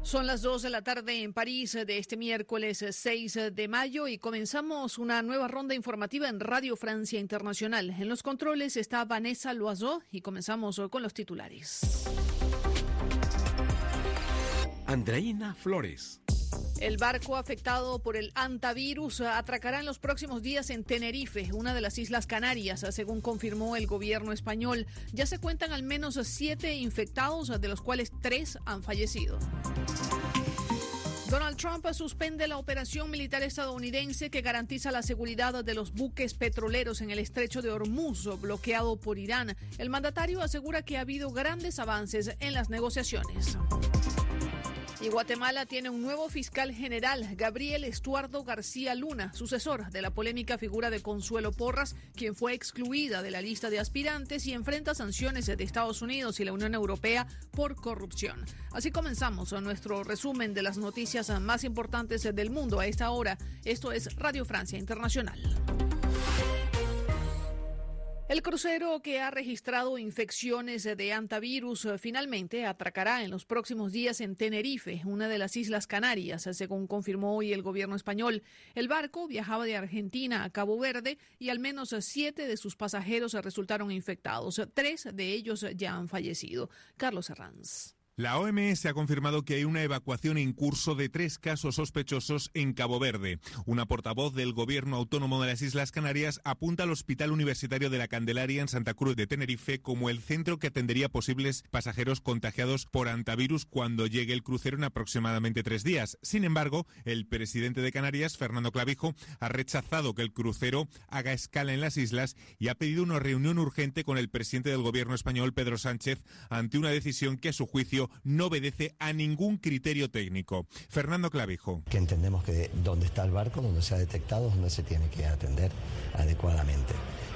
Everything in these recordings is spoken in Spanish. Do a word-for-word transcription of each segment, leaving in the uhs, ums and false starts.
Son las dos de la tarde en París de este miércoles seis de mayo y comenzamos una nueva ronda informativa en Radio Francia Internacional. En los controles está Vanessa Loiseau y comenzamos con los titulares. Andreina Flores. El barco afectado por el hantavirus atracará en los próximos días en Tenerife, una de las Islas Canarias, según confirmó el gobierno español. Ya se cuentan al menos siete infectados, de los cuales tres han fallecido. Donald Trump suspende la operación militar estadounidense que garantiza la seguridad de los buques petroleros en el estrecho de Hormuz, bloqueado por Irán. El mandatario asegura que ha habido grandes avances en las negociaciones. Y Guatemala tiene un nuevo fiscal general, Gabriel Estuardo García Luna, sucesor de la polémica figura de Consuelo Porras, quien fue excluida de la lista de aspirantes y enfrenta sanciones de Estados Unidos y la Unión Europea por corrupción. Así comenzamos nuestro resumen de las noticias más importantes del mundo a esta hora. Esto es Radio Francia Internacional. El crucero que ha registrado infecciones de hantavirus finalmente atracará en los próximos días en Tenerife, una de las Islas Canarias, según confirmó hoy el gobierno español. El barco viajaba de Argentina a Cabo Verde y al menos siete de sus pasajeros resultaron infectados. Tres de ellos ya han fallecido. Carlos Herranz. La O M S ha confirmado que hay una evacuación en curso de tres casos sospechosos en Cabo Verde. Una portavoz del Gobierno Autónomo de las Islas Canarias apunta al Hospital Universitario de la Candelaria en Santa Cruz de Tenerife como el centro que atendería posibles pasajeros contagiados por hantavirus cuando llegue el crucero en aproximadamente tres días. Sin embargo, el presidente de Canarias, Fernando Clavijo, ha rechazado que el crucero haga escala en las islas y ha pedido una reunión urgente con el presidente del Gobierno español, Pedro Sánchez, ante una decisión que a su juicio no obedece a ningún criterio técnico. Fernando Clavijo. Que entendemos que donde está el barco, donde se ha detectado, es donde se tiene que atender adecuadamente.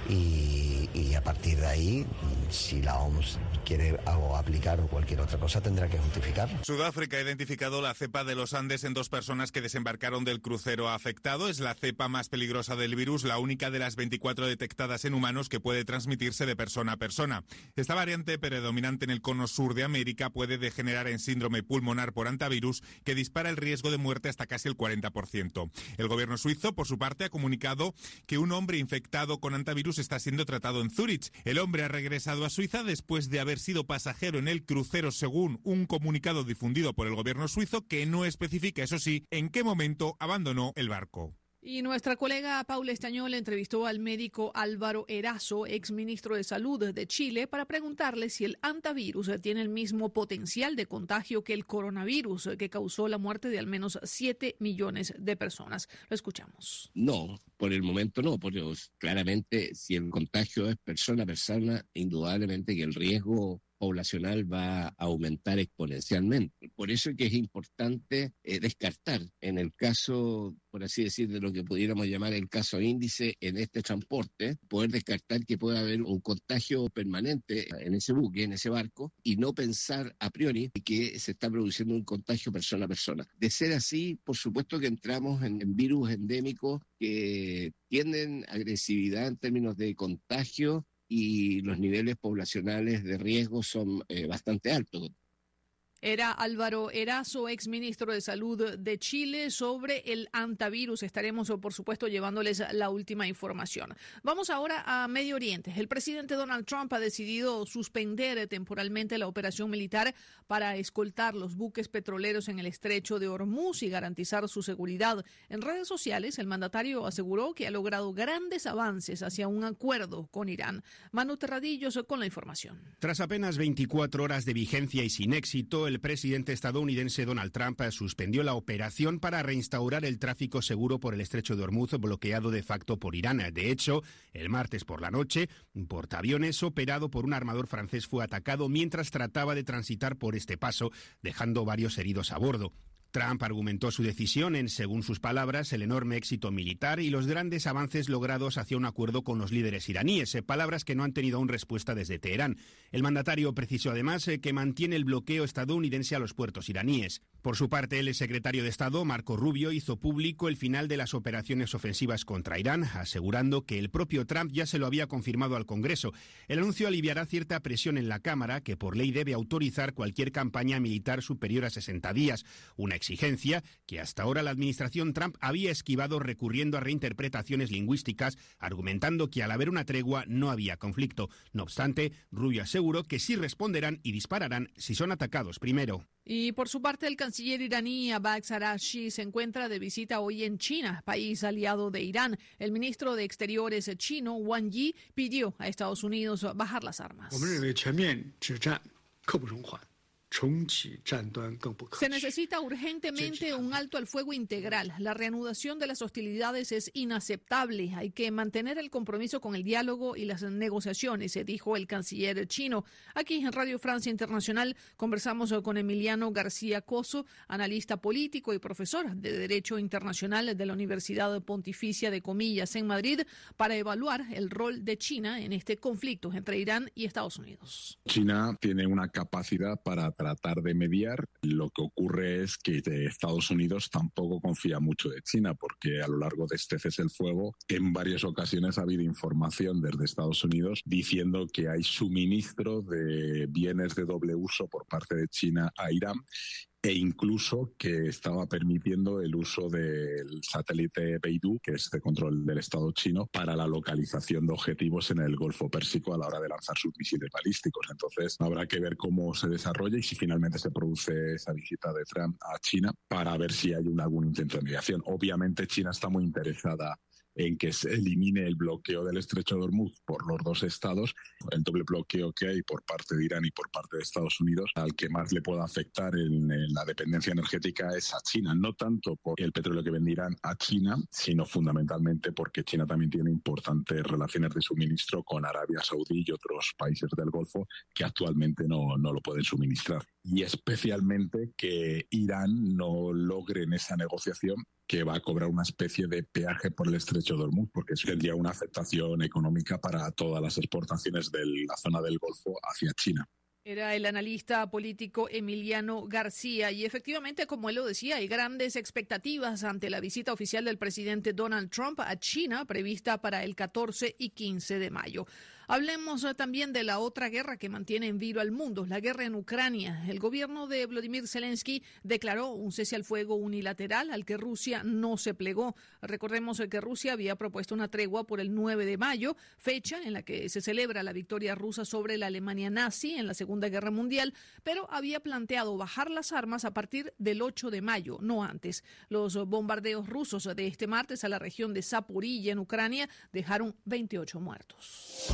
Y, y a partir de ahí, si la O M S quiere algo aplicar o cualquier otra cosa, tendrá que justificarlo. Sudáfrica ha identificado la cepa de los Andes en dos personas que desembarcaron del crucero afectado. Es la cepa más peligrosa del virus, la única de las veinticuatro detectadas en humanos que puede transmitirse de persona a persona. Esta variante, predominante en el cono sur de América, puede degenerar en síndrome pulmonar por hantavirus, que dispara el riesgo de muerte hasta casi el cuarenta por ciento. El gobierno suizo, por su parte, ha comunicado que un hombre infectado con hantavirus está siendo tratado en Zúrich. El hombre ha regresado a Suiza después de haber sido pasajero en el crucero, según un comunicado difundido por el gobierno suizo, que no especifica, eso sí, en qué momento abandonó el barco. Y nuestra colega Paula Estañol entrevistó al médico Álvaro Erazo, exministro de Salud de Chile, para preguntarle si el hantavirus tiene el mismo potencial de contagio que el coronavirus, que causó la muerte de al menos siete millones de personas. Lo escuchamos. No, por el momento no, porque claramente si el contagio es persona a persona, indudablemente que el riesgo poblacional va a aumentar exponencialmente. Por eso es que es importante eh, descartar, en el caso, por así decir, de lo que pudiéramos llamar el caso índice en este transporte, poder descartar que pueda haber un contagio permanente en ese buque, en ese barco, y no pensar a priori que se está produciendo un contagio persona a persona. De ser así, por supuesto que entramos en, en virus endémicos que tienen agresividad en términos de contagio, y los niveles poblacionales de riesgo son eh, bastante altos. Era Álvaro Erazo, exministro de Salud de Chile, sobre el hantavirus. Estaremos, por supuesto, llevándoles la última información. Vamos ahora a Medio Oriente. El presidente Donald Trump ha decidido suspender temporalmente la operación militar para escoltar los buques petroleros en el estrecho de Hormuz y garantizar su seguridad. En redes sociales, el mandatario aseguró que ha logrado grandes avances hacia un acuerdo con Irán. Manu Terradillos con la información. Tras apenas veinticuatro horas de vigencia y sin éxito, el presidente estadounidense Donald Trump suspendió la operación para reinstaurar el tráfico seguro por el estrecho de Hormuz, bloqueado de facto por Irán. De hecho, el martes por la noche, un portaaviones operado por un armador francés fue atacado mientras trataba de transitar por este paso, dejando varios heridos a bordo. Trump argumentó su decisión en, según sus palabras, el enorme éxito militar y los grandes avances logrados hacia un acuerdo con los líderes iraníes, palabras que no han tenido aún respuesta desde Teherán. El mandatario precisó además que mantiene el bloqueo estadounidense a los puertos iraníes. Por su parte, el secretario de Estado, Marco Rubio, hizo público el final de las operaciones ofensivas contra Irán, asegurando que el propio Trump ya se lo había confirmado al Congreso. El anuncio aliviará cierta presión en la Cámara, que por ley debe autorizar cualquier campaña militar superior a sesenta días, una exigencia que hasta ahora la administración Trump había esquivado recurriendo a reinterpretaciones lingüísticas, argumentando que al haber una tregua no había conflicto. No obstante, Rubio aseguró que sí responderán y dispararán si son atacados primero. Y por su parte, el canciller iraní Abbas Araghchi se encuentra de visita hoy en China, país aliado de Irán. El ministro de Exteriores chino, Wang Yi, pidió a Estados Unidos bajar las armas. Se necesita urgentemente un alto al fuego integral. La reanudación de las hostilidades es inaceptable. Hay que mantener el compromiso con el diálogo y las negociaciones, dijo el canciller chino. Aquí en Radio Francia Internacional conversamos con Emiliano García Coso, analista político y profesor de Derecho Internacional de la Universidad Pontificia de Comillas en Madrid, para evaluar el rol de China en este conflicto entre Irán y Estados Unidos. China tiene una capacidad para tratar de mediar. Lo que ocurre es que Estados Unidos tampoco confía mucho de China, porque a lo largo de este cese el fuego en varias ocasiones ha habido información desde Estados Unidos diciendo que hay suministro de bienes de doble uso por parte de China a Irán, e incluso que estaba permitiendo el uso del satélite Beidou, que es de control del Estado chino, para la localización de objetivos en el Golfo Pérsico a la hora de lanzar sus misiles balísticos. Entonces habrá que ver cómo se desarrolla y si finalmente se produce esa visita de Trump a China, para ver si hay un, algún intento de mediación. Obviamente China está muy interesada en que se elimine el bloqueo del Estrecho de Hormuz por los dos estados, el doble bloqueo que hay por parte de Irán y por parte de Estados Unidos. Al que más le pueda afectar en, en la dependencia energética es a China, no tanto por el petróleo que vende Irán a China, sino fundamentalmente porque China también tiene importantes relaciones de suministro con Arabia Saudí y otros países del Golfo que actualmente no, no lo pueden suministrar. Y especialmente que Irán no logre en esa negociación que va a cobrar una especie de peaje por el Estrecho de Hormuz, porque eso tendría una afectación económica para todas las exportaciones de la zona del Golfo hacia China. Era el analista político Emiliano García y efectivamente, como él lo decía, hay grandes expectativas ante la visita oficial del presidente Donald Trump a China prevista para el catorce y quince de mayo. Hablemos también de la otra guerra que mantiene en vilo al mundo, la guerra en Ucrania. El gobierno de Volodymyr Zelensky declaró un cese al fuego unilateral al que Rusia no se plegó. Recordemos que Rusia había propuesto una tregua por el nueve de mayo, fecha en la que se celebra la victoria rusa sobre la Alemania nazi en la Segunda Guerra Mundial, pero había planteado bajar las armas a partir del ocho de mayo, no antes. Los bombardeos rusos de este martes a la región de Zaporilla en Ucrania dejaron veintiocho muertos.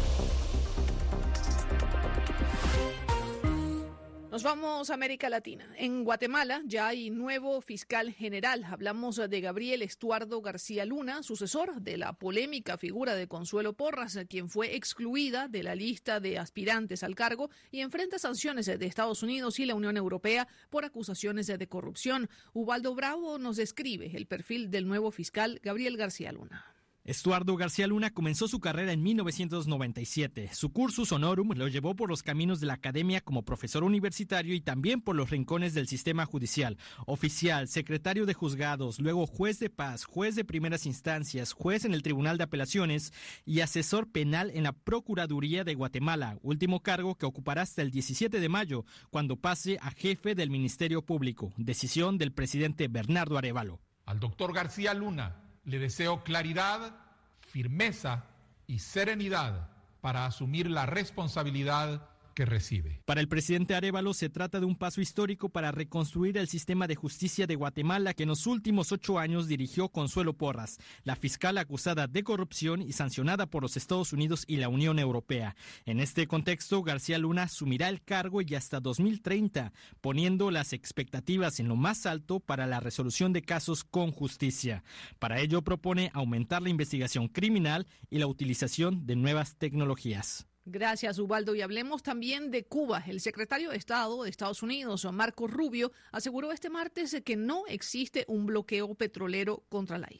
Nos vamos a América Latina. En Guatemala ya hay nuevo fiscal general. Hablamos de Gabriel Estuardo García Luna, sucesor de la polémica figura de Consuelo Porras, quien fue excluida de la lista de aspirantes al cargo y enfrenta sanciones de Estados Unidos y la Unión Europea por acusaciones de corrupción. Ubaldo Bravo nos describe el perfil del nuevo fiscal Gabriel García Luna. Estuardo García Luna comenzó su carrera en mil novecientos noventa y siete. Su cursus honorum lo llevó por los caminos de la academia como profesor universitario y también por los rincones del sistema judicial. Oficial, secretario de juzgados, luego juez de paz, juez de primeras instancias, juez en el Tribunal de Apelaciones y asesor penal en la Procuraduría de Guatemala, último cargo que ocupará hasta el diecisiete de mayo, cuando pase a jefe del Ministerio Público. Decisión del presidente Bernardo Arévalo. Al doctor García Luna le deseo claridad, firmeza y serenidad para asumir la responsabilidad que recibe. Para el presidente Arévalo se trata de un paso histórico para reconstruir el sistema de justicia de Guatemala que en los últimos ocho años dirigió Consuelo Porras, la fiscal acusada de corrupción y sancionada por los Estados Unidos y la Unión Europea. En este contexto, García Luna asumirá el cargo y hasta dos mil treinta, poniendo las expectativas en lo más alto para la resolución de casos con justicia. Para ello propone aumentar la investigación criminal y la utilización de nuevas tecnologías. Gracias, Ubaldo. Y hablemos también de Cuba. El secretario de Estado de Estados Unidos, Marco Rubio, aseguró este martes que no existe un bloqueo petrolero contra la isla.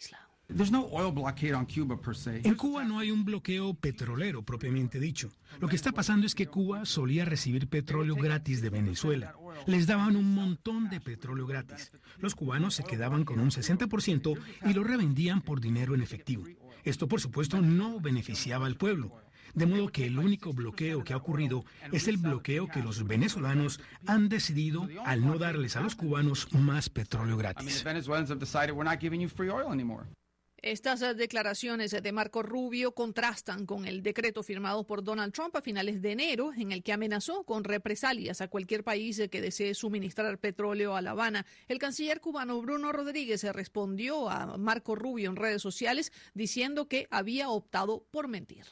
En Cuba no hay un bloqueo petrolero propiamente dicho. Lo que está pasando es que Cuba solía recibir petróleo gratis de Venezuela. Les daban un montón de petróleo gratis. Los cubanos se quedaban con un sesenta por ciento y lo revendían por dinero en efectivo. Esto, por supuesto, no beneficiaba al pueblo. De modo que el único bloqueo que ha ocurrido es el bloqueo que los venezolanos han decidido al no darles a los cubanos más petróleo gratis. Estas declaraciones de Marco Rubio contrastan con el decreto firmado por Donald Trump a finales de enero, en el que amenazó con represalias a cualquier país que desee suministrar petróleo a La Habana. El canciller cubano Bruno Rodríguez respondió a Marco Rubio en redes sociales diciendo que había optado por mentir.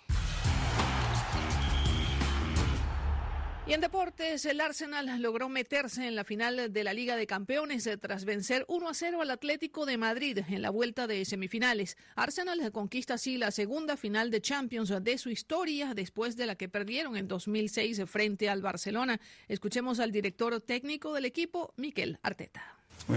Y en deportes, el Arsenal logró meterse en la final de la Liga de Campeones tras vencer uno a cero al Atlético de Madrid en la vuelta de semifinales. Arsenal conquista así la segunda final de Champions de su historia después de la que perdieron en dos mil seis frente al Barcelona. Escuchemos al director técnico del equipo, Mikel Arteta.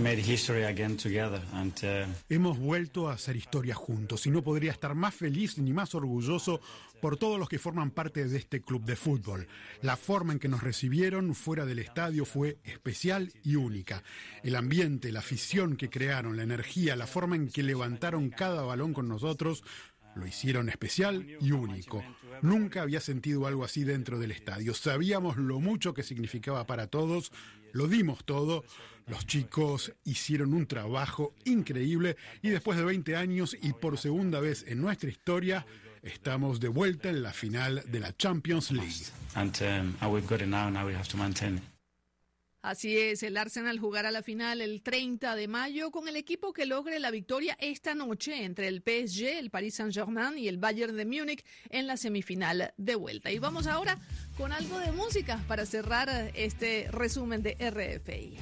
Hemos vuelto a hacer historia juntos y no podría estar más feliz ni más orgulloso por todos los que forman parte de este club de fútbol. La forma en que nos recibieron fuera del estadio fue especial y única. El ambiente, la afición que crearon, la energía, la forma en que levantaron cada balón con nosotros, lo hicieron especial y único. Nunca había sentido algo así dentro del estadio. Sabíamos lo mucho que significaba para todos, lo dimos todo. Los chicos hicieron un trabajo increíble y después de veinte años y por segunda vez en nuestra historia, estamos de vuelta en la final de la Champions League. Así es, el Arsenal jugará la final el treinta de mayo con el equipo que logre la victoria esta noche entre el P S G, el Paris Saint-Germain y el Bayern de Múnich en la semifinal de vuelta. Y vamos ahora con algo de música para cerrar este resumen de R F I.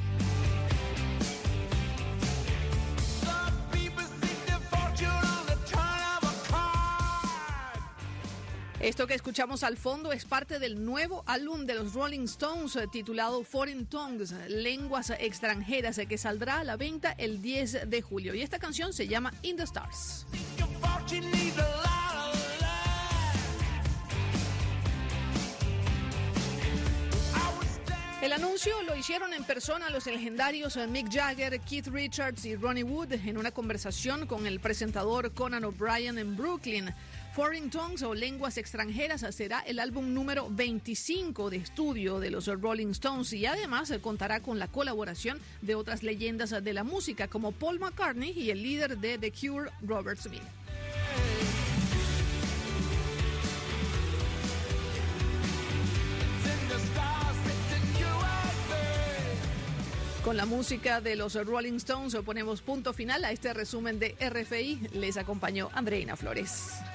Esto que escuchamos al fondo es parte del nuevo álbum de los Rolling Stones eh, titulado Foreign Tongues, Lenguas Extranjeras, eh, que saldrá a la venta el diez de julio. Y esta canción se llama In the Stars. El anuncio lo hicieron en persona los legendarios Mick Jagger, Keith Richards y Ronnie Wood en una conversación con el presentador Conan O'Brien en Brooklyn. Foreign Tongues o Lenguas Extranjeras será el álbum número veinticinco de estudio de los Rolling Stones y además contará con la colaboración de otras leyendas de la música como Paul McCartney y el líder de The Cure, Robert Smith. Con la música de los Rolling Stones ponemos punto final a este resumen de R F I. Les acompañó Andreina Flores.